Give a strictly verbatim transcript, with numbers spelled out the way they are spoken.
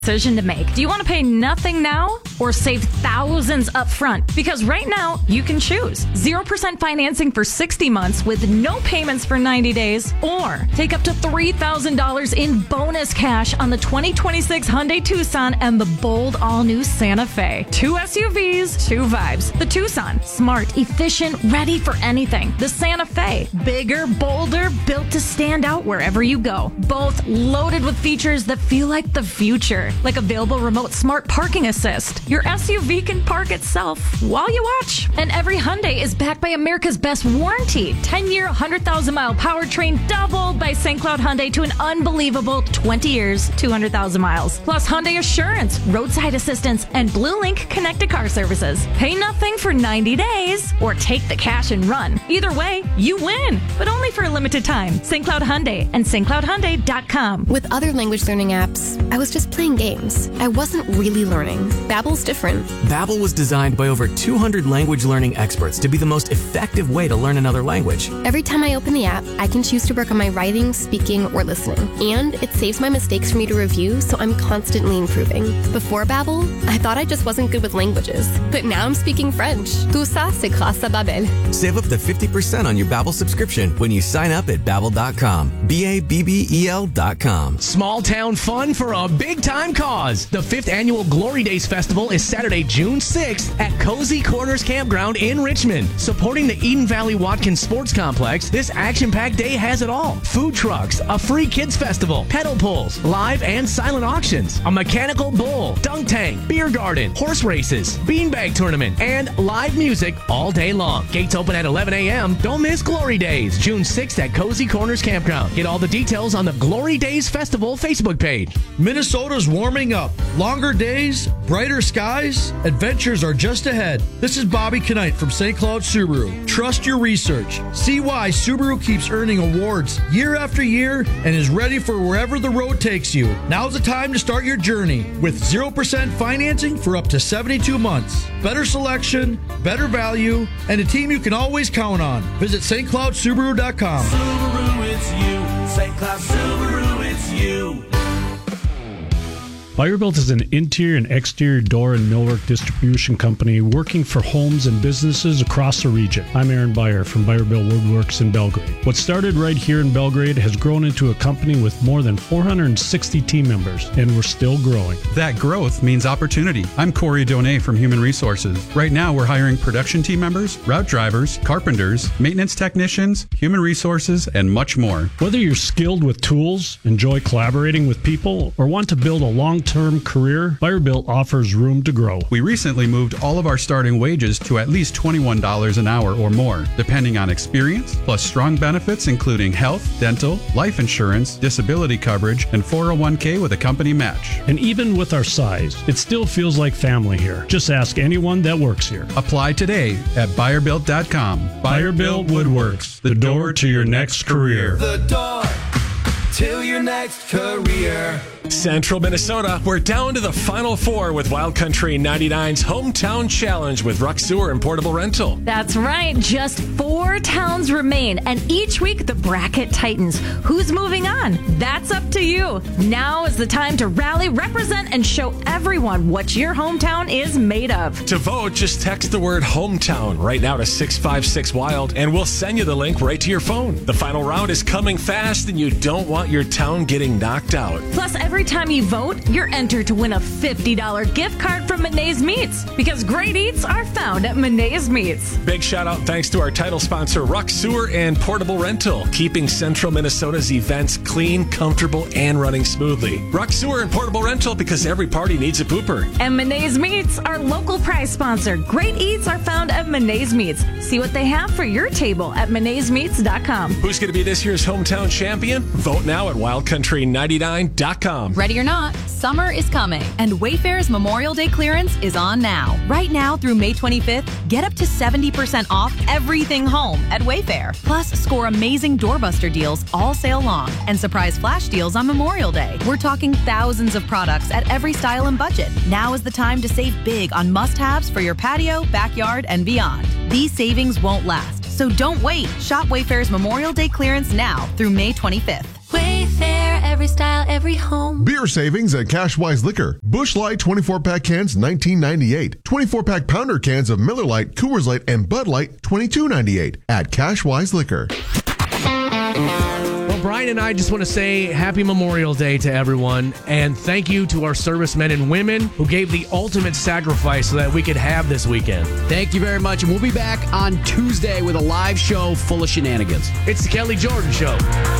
Decision to make. Do you want to pay nothing now or save thousands up front? Because right now you can choose zero percent financing for sixty months with no payments for ninety days, or take up to three thousand dollars in bonus cash on the twenty twenty-six Hyundai Tucson and the bold all-new Santa Fe. Two S U Vs, two vibes. The Tucson, smart, efficient, ready for anything. The Santa Fe, bigger, bolder, built to stand out wherever you go. Both loaded with features that feel like the future. Like available remote smart parking assist. Your S U V can park itself while you watch. And every Hyundai is backed by America's best warranty. ten-year, one hundred thousand mile powertrain doubled by Saint Cloud Hyundai to an unbelievable twenty years, two hundred thousand miles. Plus Hyundai Assurance, roadside assistance, and Blue Link connected car services. Pay nothing for ninety days or take the cash and run. Either way, you win, but only for a limited time. Saint Cloud Hyundai and saint cloud hyundai dot com. With other language learning apps, I was just playing games. I wasn't really learning. Babbel's different. Babbel was designed by over two hundred language learning experts to be the most effective way to learn another language. Every time I open the app, I can choose to work on my writing, speaking, or listening. And it saves my mistakes for me to review, so I'm constantly improving. Before Babbel, I thought I just wasn't good with languages. But now I'm speaking French. Tout ça, c'est grâce à Babbel. Save up to fifty percent on your Babbel subscription when you sign up at babbel dot com. B A B B E L dot com. Small town fun for a big time cause. The fifth annual Glory Days Festival is Saturday, June sixth at Cozy Corners Campground in Richmond. Supporting the Eden Valley Watkins Sports Complex, this action-packed day has it all. Food trucks, a free kids festival, pedal pulls, live and silent auctions, a mechanical bull, dunk tank, beer garden, horse races, beanbag tournament, and live music all day long. Gates open at eleven a.m. Don't miss Glory Days, June sixth at Cozy Corners Campground. Get all the details on the Glory Days Festival Facebook page. Minnesota's warming up. Longer days, brighter skies, adventures are just ahead. This is Bobby Knight from Saint Cloud Subaru. Trust your research. See why Subaru keeps earning awards year after year and is ready for wherever the road takes you. Now's the time to start your journey with zero percent financing for up to seventy-two months. Better selection, better value, and a team you can always count on. Visit Saint Cloud Subaru dot com. Subaru, it's you. Saint Cloud Subaru, it's you. Buyerbuilt is an interior and exterior door and millwork distribution company working for homes and businesses across the region. I'm Aaron Beyer from Buyerbuilt Woodworks in Belgrade. What started right here in Belgrade has grown into a company with more than four hundred sixty team members, and we're still growing. That growth means opportunity. I'm Corey Donay from Human Resources. Right now, we're hiring production team members, route drivers, carpenters, maintenance technicians, human resources, and much more. Whether you're skilled with tools, enjoy collaborating with people, or want to build a long term career, Buyerbuilt offers room to grow. We recently moved all of our starting wages to at least twenty-one dollars an hour or more, depending on experience, plus strong benefits including health, dental, life insurance, disability coverage, and four oh one k with a company match. And even with our size, it still feels like family here. Just ask anyone that works here. Apply today at Buyerbuilt dot com. Buyerbuilt Woodworks, the door to your next career. The door to your next career. Central Minnesota, we're down to the final four with Wild Country ninety-nine's Hometown Challenge with Ruck Sewer and Portable Rental. That's right. Just four towns remain, and each week the bracket tightens. Who's moving on? That's up to you. Now is the time to rally, represent, and show everyone what your hometown is made of. To vote, just text the word hometown right now to six five six wild, and we'll send you the link right to your phone. The final round is coming fast, and you don't want your town getting knocked out. Plus, every time you vote, you're entered to win a fifty dollars gift card from Monet's Meats, because great eats are found at Monet's Meats. Big shout out thanks to our title sponsor, Ruck Sewer and Portable Rental, keeping Central Minnesota's events clean, comfortable, and running smoothly. Ruck Sewer and Portable Rental, because every party needs a pooper. And Monet's Meats, our local prize sponsor. Great eats are found at Monet's Meats. See what they have for your table at monets meats dot com. Who's going to be this year's hometown champion? Vote now at wild country ninety-nine dot com. Ready or not, summer is coming, and Wayfair's Memorial Day clearance is on now. Right now through May twenty-fifth, get up to seventy percent off everything home at Wayfair. Plus, score amazing doorbuster deals all sale long and surprise flash deals on Memorial Day. We're talking thousands of products at every style and budget. Now is the time to save big on must-haves for your patio, backyard, and beyond. These savings won't last, so don't wait. Shop Wayfair's Memorial Day clearance now through May twenty-fifth. Wayfair. Wayfair, every style, every home. Beer savings at Cashwise Liquor. Busch Light twenty-four pack cans, nineteen ninety-eight. twenty-four pack pounder cans of Miller Lite, Coors Light, and Bud Light, twenty-two ninety-eight at Cashwise Liquor. Well, Brian and I just want to say happy Memorial Day to everyone, and thank you to our servicemen and women who gave the ultimate sacrifice so that we could have this weekend. Thank you very much, and we'll be back on Tuesday with a live show full of shenanigans. It's the Kelly Jordan Show.